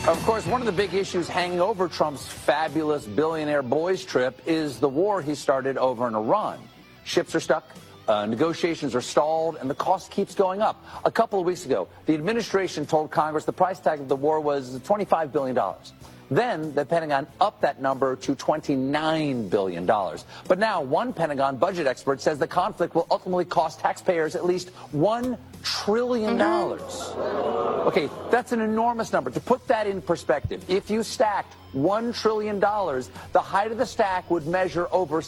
Of course, one of the big issues hanging over Trump's fabulous billionaire boys trip is the war he started over in Iran. Ships are stuck, negotiations are stalled, and the cost keeps going up. A couple of weeks ago, the administration told Congress the price tag of the war was $25 billion. Then the Pentagon upped that number to $29 billion. But now one Pentagon budget expert says the conflict will ultimately cost taxpayers at least $1 trillion. Okay, that's an enormous number. To put that in perspective, if you stacked $1 trillion, the height of the stack would measure over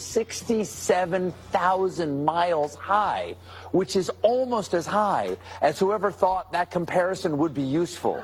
67,000 miles high, which is almost as high as whoever thought that comparison would be useful.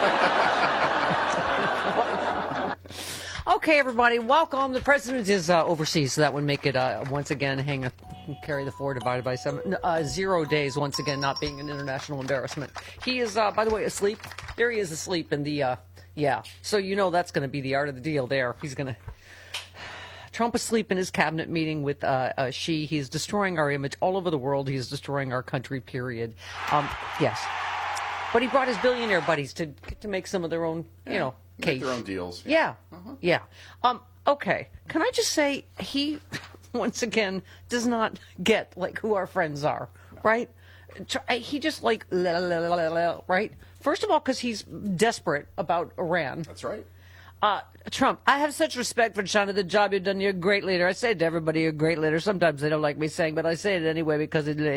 Okay, everybody, welcome. The president is overseas, so that would make it, once again, carry the 4 divided by 7. 0 days, once again, not being an international embarrassment. He is, by the way, asleep. There he is asleep in the, yeah. So you know that's going to be the art of the deal there. He's going to... Trump asleep in his cabinet meeting with Xi. He's destroying our image all over the world. He's destroying our country, period. Yes. But he brought his billionaire buddies to make some of their own, you know, make their own deals. Yeah. Yeah. Okay. Can I just say he, once again, does not get, like, who our friends are, right? He just, like, right? First of all, because he's desperate about Iran. That's right. Trump, I have such respect for China, the job you've done. You're a great leader. I say it to everybody, you're a great leader. Sometimes they don't like me saying, but I say it anyway because it...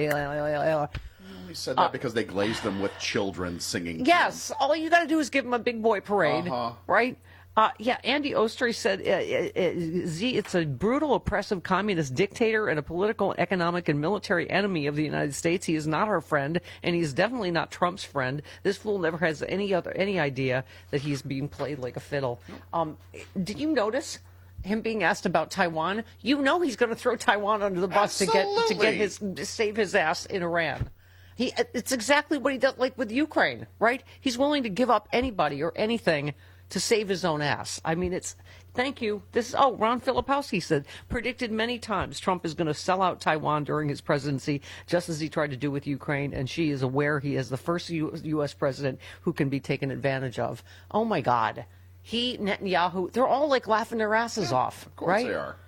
He said that because they glazed them with children singing. Yes, all you got to do is give them a big boy parade, right? Yeah, Andy Ostrey said, it's a brutal, oppressive communist dictator and a political, economic, and military enemy of the United States. He is not our friend, and he's definitely not Trump's friend. This fool never has any idea that he's being played like a fiddle. Did you notice him being asked about Taiwan? You know he's going to throw Taiwan under the bus to save his ass in Iran. It's exactly what he does, like with Ukraine, right? He's willing to give up anybody or anything to save his own ass. I mean, thank you. Ron Filipowski said, predicted many times Trump is going to sell out Taiwan during his presidency, just as he tried to do with Ukraine, and she is aware he is the first U.S. president who can be taken advantage of. Oh, my God. Netanyahu, they're all, like, laughing their asses off, Of course right? they are.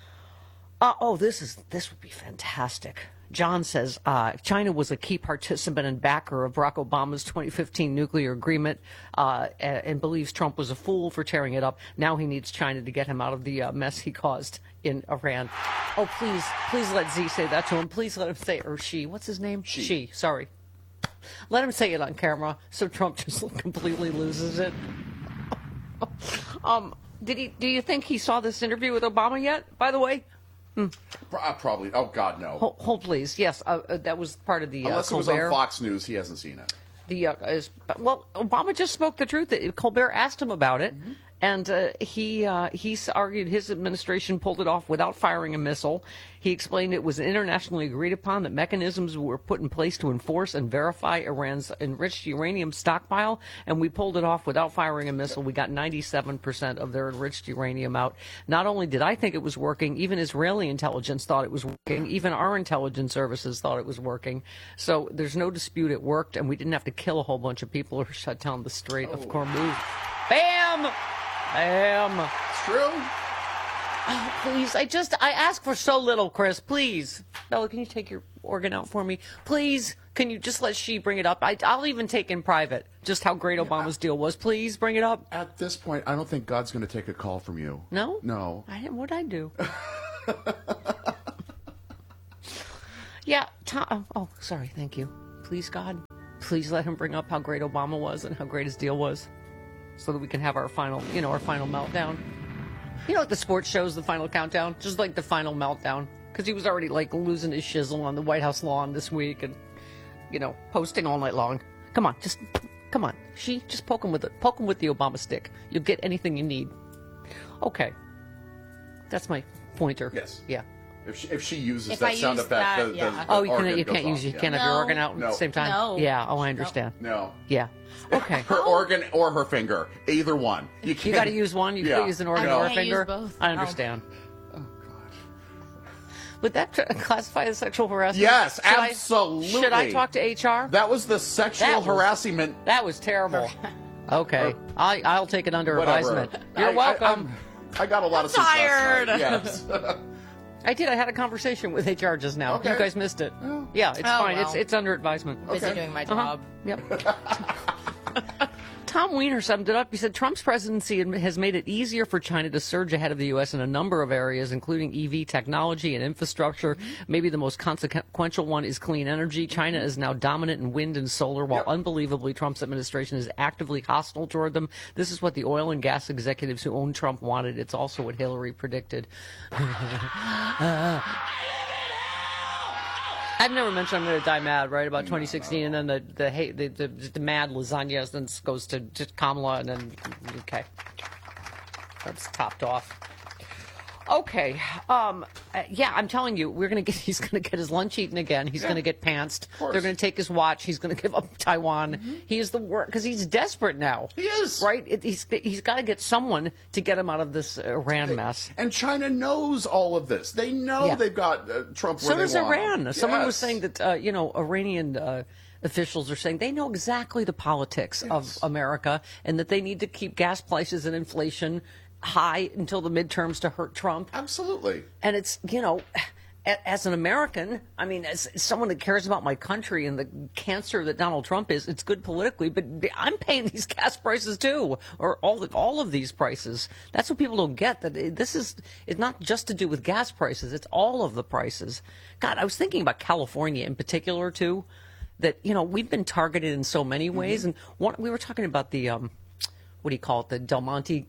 This would be fantastic. John says China was a key participant and backer of Barack Obama's 2015 nuclear agreement and believes Trump was a fool for tearing it up. Now he needs China to get him out of the mess he caused in Iran. Oh, please let Z say that to him. Please let him say, or she. What's his name? She. Sorry. Let him say it on camera so Trump just completely loses it. Do you think he saw this interview with Obama yet, by the way? Probably. Oh, God, no. Hold, please. Yes, that was part of the Unless it was Colbert. on Fox News, he hasn't seen it. Obama just spoke the truth. Colbert asked him about it, and he argued his administration pulled it off without firing a missile. He explained it was internationally agreed upon that mechanisms were put in place to enforce and verify Iran's enriched uranium stockpile, and we pulled it off without firing a missile. We got 97% of their enriched uranium out. Not only did I think it was working, even Israeli intelligence thought it was working. Even our intelligence services thought it was working. So there's no dispute it worked, and we didn't have to kill a whole bunch of people or shut down the Strait of Hormuz. Bam! Bam! It's true. Oh, please, I ask for so little, Chris, please. Bella, can you take your organ out for me? Please, can you just let she bring it up? I'll even take in private just how great Obama's deal was. Please, bring it up. At this point, I don't think God's going to take a call from you. No? No. What'd I do? Yeah, sorry, thank you. Please, God, please let him bring up how great Obama was and how great his deal was so that we can have our final meltdown. You know, like the sports shows, the final countdown, just like the final meltdown, because he was already like losing his shizzle on the White House lawn this week, and posting all night long. Come on, just poke him with the Obama stick. You'll get anything you need. Okay, that's my pointer. Yes. Yeah. If she uses that sound effect, you can't have your organ out at the same time. No. Yeah. Oh, I understand. No. Yeah. Okay. Her organ or her finger, either one. You got to use one. You can't use an organ or a finger. Use both. I understand. Oh God. Would that classify as sexual harassment? Yes, absolutely. Should I talk to HR? That was the sexual harassment. That was terrible. Okay. I'll take it under Whatever. advisement. You're welcome. I got a lot of sleep tired. last night. Yes. I did. I had a conversation with HR just now. Okay. You guys missed it. Yeah, it's fine. well. It's under advisement. Busy Okay. doing my job. Yep. Tom Weiner summed it up. He said Trump's presidency has made it easier for China to surge ahead of the U.S. in a number of areas, including EV technology and infrastructure. Maybe the most consequential one is clean energy. China is now dominant in wind and solar, while unbelievably Trump's administration is actively hostile toward them. This is what the oil and gas executives who own Trump wanted. It's also what Hillary predicted. I've never mentioned I'm going to die mad, right, about 2016, and then the mad lasagna then goes to just Kamala, and then, okay. That's topped off. Okay. Yeah, I'm telling you, he's going to get his lunch eaten again. He's going to get pantsed. They're going to take his watch. He's going to give up Taiwan. He is the worst, because he's desperate now. He is. Right? He's got to get someone to get him out of this Iran mess. And China knows all of this. They know they've got Trump where So does they want Iran. him. Someone Yes. was saying that, Iranian officials are saying they know exactly the politics of America and that they need to keep gas prices and inflation high until the midterms to hurt Trump. Absolutely. And it's, as an American, I mean, as someone that cares about my country and the cancer that Donald Trump is, it's good politically, but I'm paying these gas prices too, or all of these prices. That's what people don't get, that it's not just to do with gas prices, it's all of the prices. God, I was thinking about California in particular too, that, we've been targeted in so many ways. And we were talking about the, what do you call it, the Del Monte,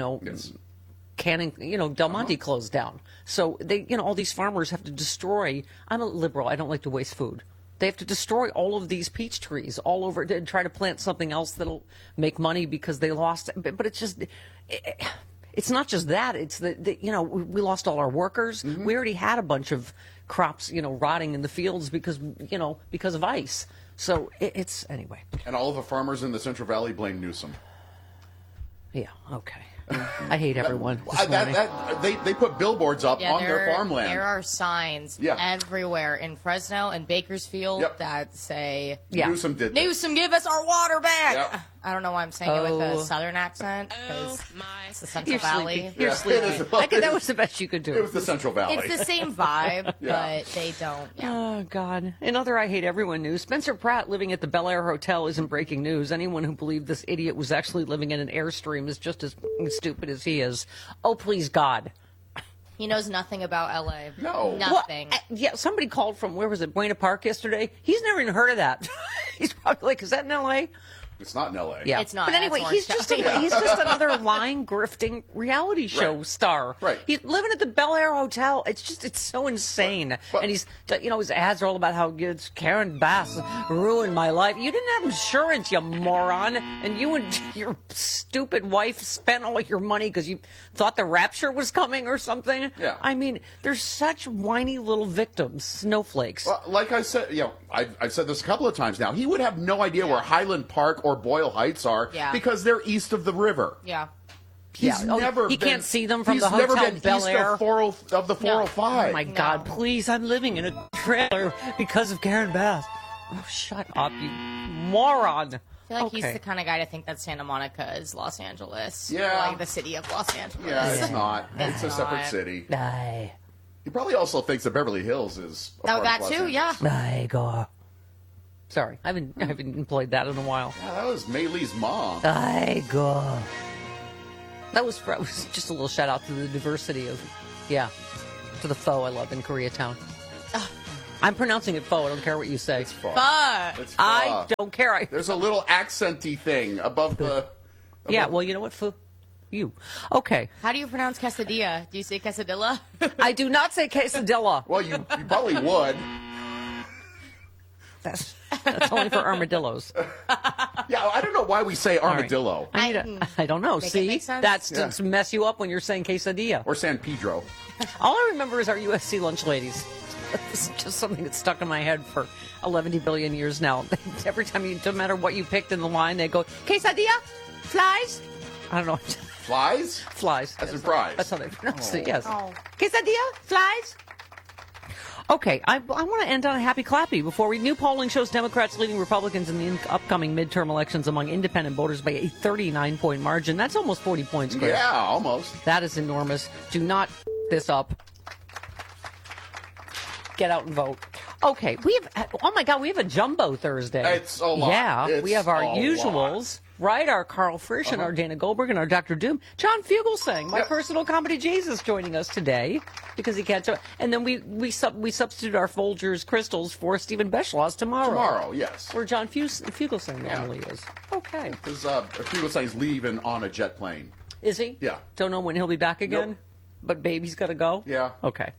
canning, Del Monte closed down. So they, all these farmers have to destroy. I'm a liberal. I don't like to waste food. They have to destroy all of these peach trees all over to try to plant something else that'll make money because they lost. But it's just, it's not just that. It's we lost all our workers. We already had a bunch of crops, rotting in the fields because of ice. So it's anyway. And all of the farmers in the Central Valley blame Newsom. Yeah. Okay. I hate everyone. This morning. They put billboards up on their farmland. There are signs everywhere in Fresno and Bakersfield that say, Newsom did this. Newsom, give us our water back. Yep. I don't know why I'm saying it with a southern accent, because it's the Central Valley. You're sleepy. That was the best you could do. It was the Central Valley. It's the same vibe, but they don't. Oh, God. In other I Hate Everyone news, Spencer Pratt living at the Bel Air Hotel isn't breaking news. Anyone who believed this idiot was actually living in an Airstream is just as stupid as he is. Oh, please, God. He knows nothing about L.A. No. Nothing. Well, somebody called from, where was it, Buena Park yesterday? He's never even heard of that. He's probably like, is that in L.A.? It's not in L.A. Yeah, it's not. But anyway, he's just another lying, grifting reality show star. Right. He's living at the Bel Air Hotel. It's so insane. And he's, his ads are all about how it's Karen Bass ruined my life. You didn't have insurance, you moron, and you and your stupid wife spent all your money because you thought the rapture was coming or something. Yeah. I mean, they're such whiny little victims, snowflakes. Well, like I said, I've said this a couple of times now. He would have no idea where Highland Park or Boyle Heights are because they're east of the river. Yeah. He's never he been, can't see them from the He's never Hotel been Bel east Air. of the 405. Oh my God! Please, I'm living in a trailer because of Karen Bass. Oh, shut up, you moron! I feel like he's the kind of guy to think that Santa Monica is Los Angeles. Yeah. Like the city of Los Angeles. Yeah, it's not. It's a It's separate not. city. Aye. He probably also thinks that Beverly Hills is a part of That Los too, Angeles. yeah. Aye, go. Sorry, I haven't employed that in a while. Yeah, that was Mei Lee's mom. Aye, go. That was just a little shout out to the diversity of, to the pho I love in Koreatown. I'm pronouncing it pho. I don't care what you say. It's far. But It's far. I don't care. There's a little accenty thing above the... Yeah, well, you know what, pho? You. Okay. how do you pronounce quesadilla? Do you say quesadilla? I do not say quesadilla. Well, you probably would. That's only for armadillos. Yeah, I don't know why we say armadillo. I don't know. Make it See, make sense? that's to mess you up when you're saying quesadilla. Or San Pedro. All I remember is our USC lunch ladies. It's just something that's stuck in my head for 11 billion years now. Every time no matter what you picked in the line, they go, quesadilla? Flies? I don't know. Flies? Flies. As in fries. That's how they pronounce it, yes. Oh. Quesadilla? Flies? Okay, I want to end on a happy clappy before we. New polling shows Democrats leading Republicans in the upcoming midterm elections among independent voters by a 39-point margin. That's almost 40 points, Chris. Yeah, almost. That is enormous. Do not this up. Get out and vote. Okay, we have a jumbo Thursday. It's a lot. Yeah, we have our usuals. Right, our Carl Frisch and our Dana Goldberg and our Dr. Doom. John Fugelsang, my personal comedy Jesus, joining us today because he can't. And then we substitute our Folgers crystals for Stephen Beschloss tomorrow. Tomorrow, yes. Where John Fugelsang normally is. Okay. Because Fugelsang's leaving on a jet plane. Is he? Yeah. Don't know when he'll be back again. Nope. But baby's got to go. Yeah. Okay.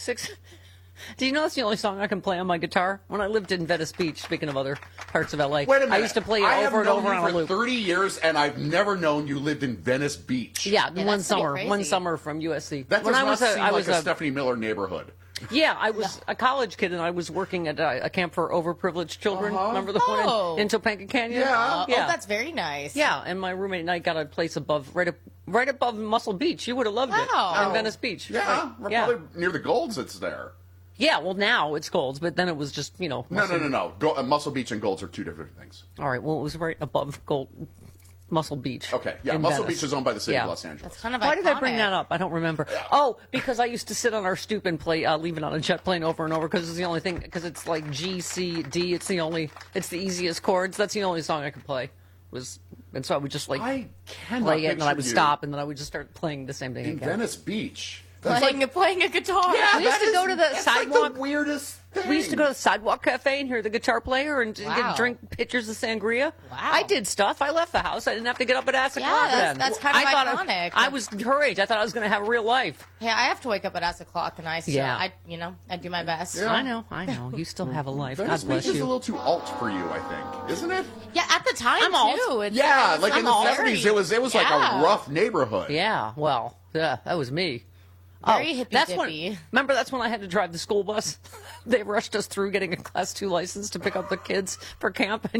Do you know that's the only song I can play on my guitar? When I lived in Venice Beach, speaking of other parts of L.A., Wait a minute. I used to play it over and over on a loop. For 30 years, and I've never known you lived in Venice Beach. Yeah, one summer from USC. That does not seem like a Stephanie Miller neighborhood. Yeah, I was a college kid, and I was working at a camp for overprivileged children. Remember the one in Topanga Canyon? Yeah. Oh, that's very nice. Yeah, and my roommate and I got a place right above Muscle Beach. You would have loved it in Venice Beach. Yeah, probably near the Golds. It's there. Yeah, well, now it's Golds, but then it was just, No. Muscle Beach and Golds are two different things. All right, well, it was right above Muscle Beach. Okay, yeah, Muscle Beach is owned by the city of Los Angeles. That's kind of Why iconic. did I bring that up? I don't remember. Oh, because I used to sit on our stoop and play Leave It on a Jet Plane over and over because it's the only thing, because it's like G, C, D. It's the easiest chords. That's the only song I could play. And so I would just play it, and then I would stop, and then I would just start playing the same thing in again. Venice Beach. Playing a guitar. Yeah, we used to go to the sidewalk. Like the weirdest thing. We used to go to the sidewalk cafe and hear the guitar player and drink pitchers of sangria. Wow. I did stuff. I left the house. I didn't have to get up at ass o'clock then. That's kind of iconic. I was her age. I thought I was going to have a real life. Yeah, I have to wake up at ass o'clock, and I do my best. Yeah. I know. You still have a life. Venice God bless Beach is you. a little too alt for you, I think, isn't it? Yeah, at the time I'm alt. too. Like in the 70s, it was like a rough neighborhood. Yeah, well, that was me. Very hippie that's dippy. Remember, that's when I had to drive the school bus. They rushed us through getting a Class 2 license to pick up the kids for camp.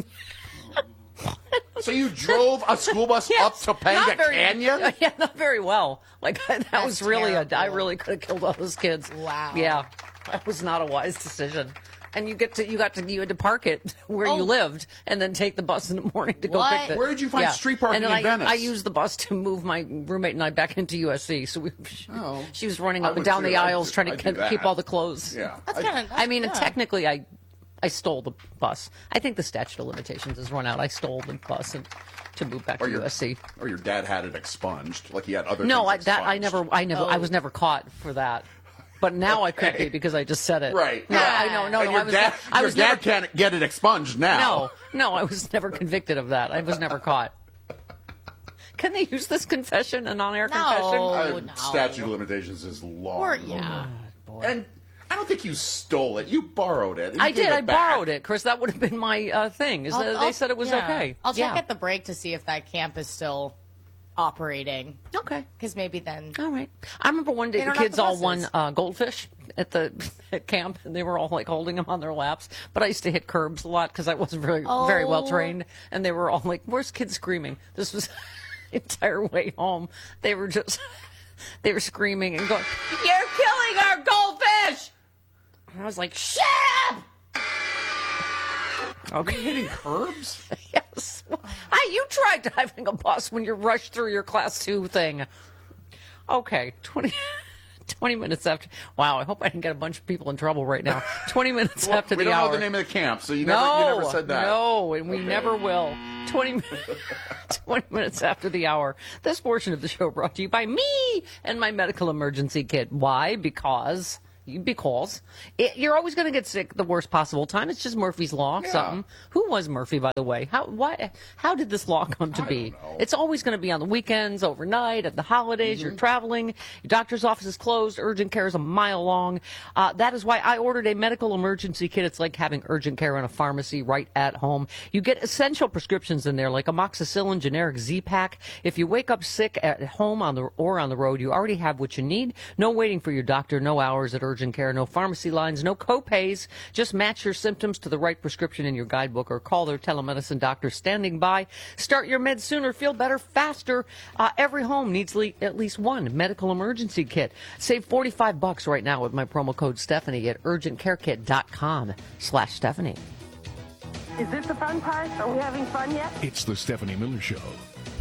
So you drove a school bus up Topanga Canyon? Yeah, not very well. Like that was really terrible. I really could have killed all those kids. Wow. Yeah, that was not a wise decision. And you had to park it where you lived, and then take the bus in the morning to go pick it. Where did you find street parking in Venice? I used the bus to move my roommate and I back into USC. So she was running up and down the aisles trying to keep all the clothes. Yeah, That's kind of. I mean, technically, I stole the bus. I think the statute of limitations has run out. I stole the bus to move back to USC. Or your dad had it expunged, like he had other. No, things expunged. I was never caught for that. But now I could be because I just said it. Right. No, I know. No, and your dad never, can't get it expunged now. No, I was never convicted of that. I was never caught. Can they use this confession, a non-air confession? No. Statute of limitations is long. And I don't think you stole it. You borrowed it. I did. I borrowed it, Chris. That would have been my thing. They said it was okay. I'll check at the break to see if that camp is still operating. Okay. Because maybe then. All right. I remember one day the kids all won goldfish at camp, and they were all like holding them on their laps. But I used to hit curbs a lot because I wasn't very well trained, and they were all like, "Where's kids screaming?" This was the entire way home. They were screaming and going, "You're killing our goldfish!" And I was like, "Shut up!" Okay, hitting curbs? Yes. You tried driving a bus when you rushed through your Class 2 thing. Okay, 20 minutes after. Wow, I hope I didn't get a bunch of people in trouble right now. 20 minutes after the hour. We don't know the name of the camp, so you never said that. No, and we never will. 20 minutes after the hour. This portion of the show brought to you by me and my medical emergency kit. Why? Because you're always going to get sick the worst possible time. It's just Murphy's Law. Yeah. Something. Who was Murphy, by the way? How did this law come to be? It's always going to be on the weekends, overnight, at the holidays. You're traveling. Your doctor's office is closed. Urgent care is a mile long. That is why I ordered a medical emergency kit. It's like having urgent care in a pharmacy right at home. You get essential prescriptions in there, like amoxicillin, generic Z-Pack. If you wake up sick at home or on the road, you already have what you need. No waiting for your doctor. No hours at urgent Urgent Care. No pharmacy lines, no copays. Just match your symptoms to the right prescription in your guidebook or call their telemedicine doctor standing by. Start your meds sooner, feel better faster. Every home needs at least one medical emergency kit. Save $45 right now with my promo code Stephanie at urgentcarekit.com/Stephanie. Is this the fun part? Are we having fun yet? It's the Stephanie Miller Show.